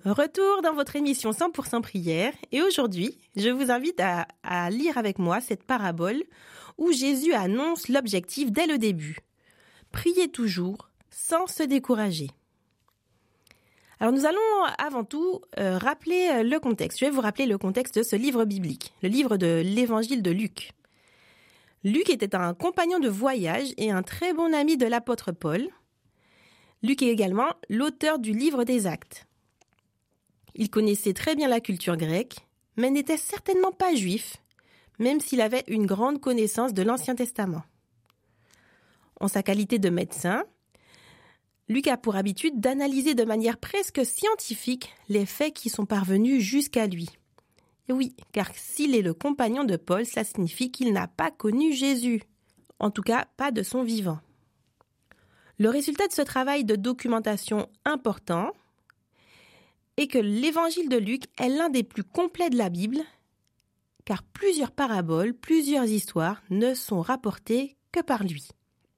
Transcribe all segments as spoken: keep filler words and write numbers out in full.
Retour dans votre émission cent pour cent prière et aujourd'hui, je vous invite à, à lire avec moi cette parabole où Jésus annonce l'objectif dès le début. Priez toujours sans se décourager. Alors nous allons avant tout euh, rappeler le contexte. Je vais vous rappeler le contexte de ce livre biblique, le livre de l'évangile de Luc. Luc était un compagnon de voyage et un très bon ami de l'apôtre Paul. Luc est également l'auteur du livre des Actes. Il connaissait très bien la culture grecque, mais n'était certainement pas juif, même s'il avait une grande connaissance de l'Ancien Testament. En sa qualité de médecin, Luc a pour habitude d'analyser de manière presque scientifique les faits qui sont parvenus jusqu'à lui. Et oui, car s'il est le compagnon de Paul, cela signifie qu'il n'a pas connu Jésus, en tout cas pas de son vivant. Le résultat de ce travail de documentation important est que l'évangile de Luc est l'un des plus complets de la Bible, car plusieurs paraboles, plusieurs histoires ne sont rapportées que par lui.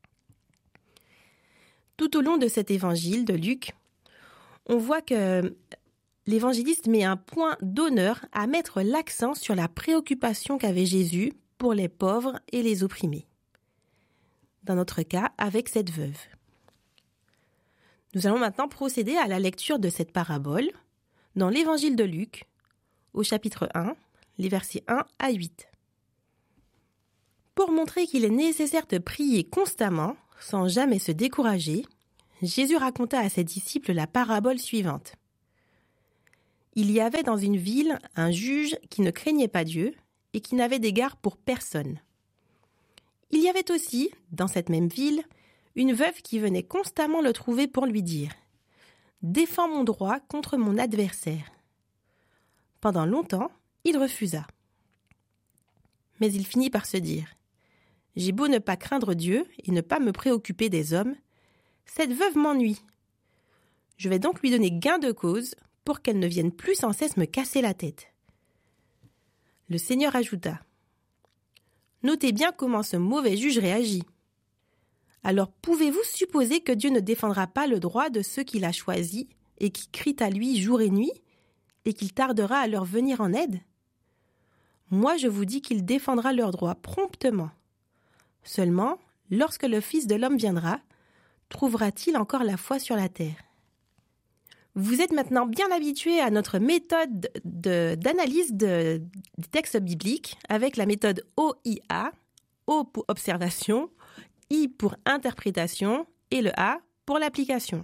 Tout au long de cet évangile de Luc, on voit que l'évangéliste met un point d'honneur à mettre l'accent sur la préoccupation qu'avait Jésus pour les pauvres et les opprimés. Dans notre cas, avec cette veuve. Nous allons maintenant procéder à la lecture de cette parabole dans l'évangile de Luc, au chapitre un, les versets un à huit. Pour montrer qu'il est nécessaire de prier constamment, sans jamais se décourager, Jésus raconta à ses disciples la parabole suivante. Il y avait dans une ville un juge qui ne craignait pas Dieu et qui n'avait d'égard pour personne. Il y avait aussi, dans cette même ville, une veuve qui venait constamment le trouver pour lui dire « Défends mon droit contre mon adversaire ». Pendant longtemps, il refusa. Mais il finit par se dire « J'ai beau ne pas craindre Dieu et ne pas me préoccuper des hommes, cette veuve m'ennuie. Je vais donc lui donner gain de cause pour qu'elle ne vienne plus sans cesse me casser la tête. » Le Seigneur ajouta « Notez bien comment ce mauvais juge réagit. Alors pouvez-vous supposer que Dieu ne défendra pas le droit de ceux qu'il a choisis et qui crient à lui jour et nuit, et qu'il tardera à leur venir en aide? Moi je vous dis qu'il défendra leurs droits promptement. Seulement, lorsque le Fils de l'homme viendra, trouvera-t-il encore la foi sur la terre? Vous êtes maintenant bien habitués à notre méthode de, d'analyse de, des textes bibliques avec la méthode O I A, O pour observation, I pour interprétation et le A pour l'application.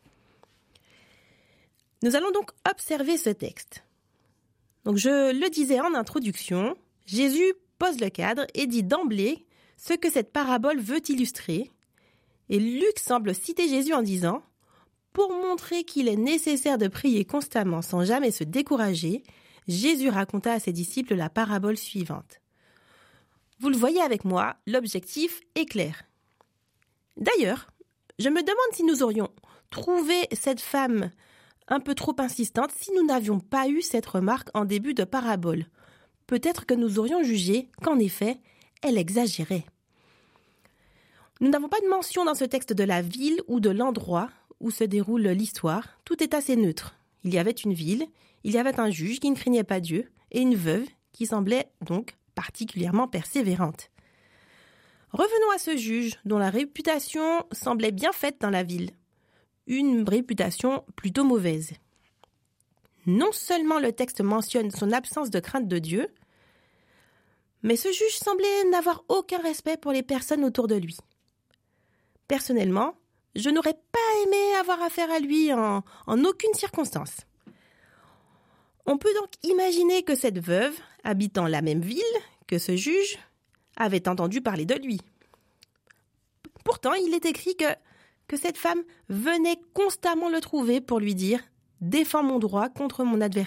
Nous allons donc observer ce texte. Donc je le disais en introduction, Jésus pose le cadre et dit d'emblée ce que cette parabole veut illustrer. Et Luc semble citer Jésus en disant « Pour montrer qu'il est nécessaire de prier constamment sans jamais se décourager, Jésus raconta à ses disciples la parabole suivante. » Vous le voyez avec moi, l'objectif est clair. D'ailleurs, je me demande si nous aurions trouvé cette femme un peu trop insistante si nous n'avions pas eu cette remarque en début de parabole. Peut-être que nous aurions jugé qu'en effet, elle exagérait. Nous n'avons pas de mention dans ce texte de la ville ou de l'endroit où se déroule l'histoire. Tout est assez neutre. Il y avait une ville, il y avait un juge qui ne craignait pas Dieu et une veuve qui semblait donc particulièrement persévérante. Revenons à ce juge dont la réputation semblait bien faite dans la ville. Une réputation plutôt mauvaise. Non seulement le texte mentionne son absence de crainte de Dieu, mais ce juge semblait n'avoir aucun respect pour les personnes autour de lui. Personnellement, je n'aurais pas aimé avoir affaire à lui en, en aucune circonstance. On peut donc imaginer que cette veuve, habitant la même ville que ce juge, avait entendu parler de lui. Pourtant, il est écrit que, que cette femme venait constamment le trouver pour lui dire « Défends mon droit contre mon adversaire ».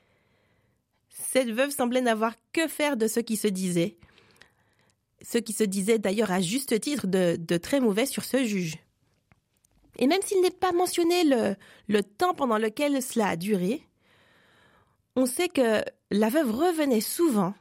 Cette veuve semblait n'avoir que faire de ce qui se disait, ce qui se disait d'ailleurs à juste titre de, de très mauvais sur ce juge. Et même s'il n'est pas mentionné le, le temps pendant lequel cela a duré, on sait que la veuve revenait souvent.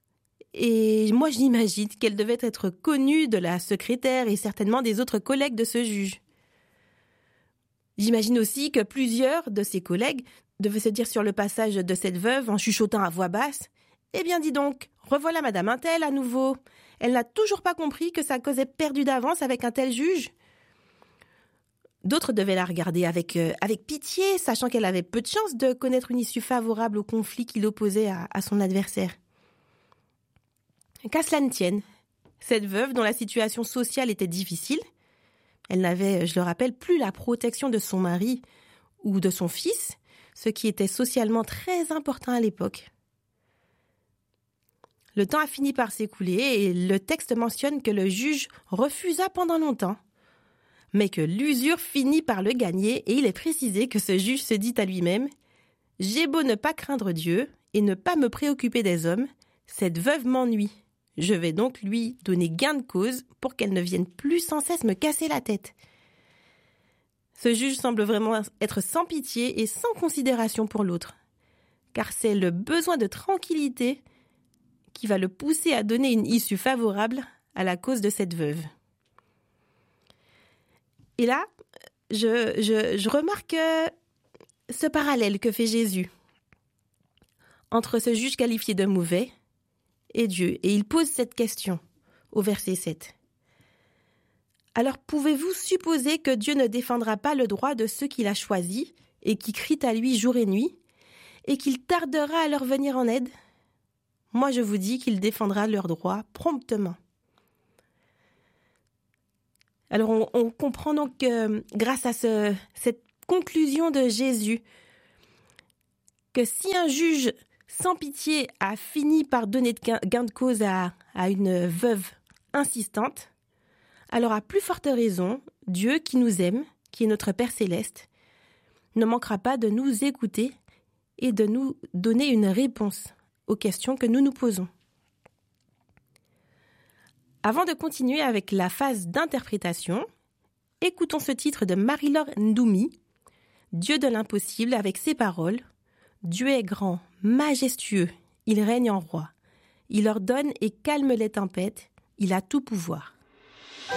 Et moi, j'imagine qu'elle devait être connue de la secrétaire et certainement des autres collègues de ce juge. J'imagine aussi que plusieurs de ses collègues devait se dire sur le passage de cette veuve en chuchotant à voix basse. « Eh bien, dis donc, revoilà Madame Untel à nouveau. Elle n'a toujours pas compris que sa cause est perdue d'avance avec un tel juge. » D'autres devaient la regarder avec, euh, avec pitié, sachant qu'elle avait peu de chance de connaître une issue favorable au conflit qui l'opposait à, à son adversaire. Qu'à cela ne tienne, cette veuve, dont la situation sociale était difficile, elle n'avait, je le rappelle, plus la protection de son mari ou de son fils, ce qui était socialement très important à l'époque. Le temps a fini par s'écouler et le texte mentionne que le juge refusa pendant longtemps, mais que l'usure finit par le gagner et il est précisé que ce juge se dit à lui-même « J'ai beau ne pas craindre Dieu et ne pas me préoccuper des hommes, cette veuve m'ennuie. Je vais donc lui donner gain de cause pour qu'elle ne vienne plus sans cesse me casser la tête. » Ce juge semble vraiment être sans pitié et sans considération pour l'autre, car c'est le besoin de tranquillité qui va le pousser à donner une issue favorable à la cause de cette veuve. Et là, je, je, je remarque ce parallèle que fait Jésus entre ce juge qualifié de mauvais et Dieu. Et il pose cette question au verset sept. « Alors pouvez-vous supposer que Dieu ne défendra pas le droit de ceux qu'il a choisis et qui crient à lui jour et nuit, et qu'il tardera à leur venir en aide ? Moi je vous dis qu'il défendra leurs droits promptement. » Alors on, on comprend donc euh, grâce à ce, cette conclusion de Jésus que si un juge sans pitié a fini par donner de gain, gain de cause à, à une veuve insistante, alors à plus forte raison, Dieu qui nous aime, qui est notre Père céleste, ne manquera pas de nous écouter et de nous donner une réponse aux questions que nous nous posons. Avant de continuer avec la phase d'interprétation, écoutons ce titre de Marie-Laure Ndoumi, Dieu de l'impossible, avec ces paroles. Dieu est grand, majestueux, il règne en roi. Il ordonne et calme les tempêtes, il a tout pouvoir.